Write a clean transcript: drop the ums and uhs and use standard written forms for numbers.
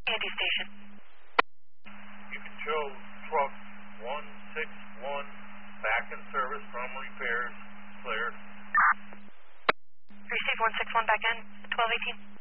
Andy Station. You can show truck 161 back in service from repairs. Clear. Receive 161 back in, 1218.